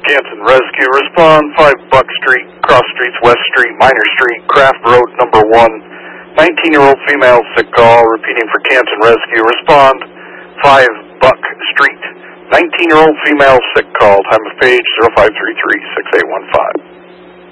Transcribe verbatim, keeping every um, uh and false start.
Canton Rescue. Respond five Buck Street, Cross Streets, West Street, Minor Street, Craft Road, number one. nineteen-year-old female, sick call. Repeating for Canton Rescue. Respond five Buck Street. nineteen-year-old female, sick call. Time of page zero five three three, six eight one five.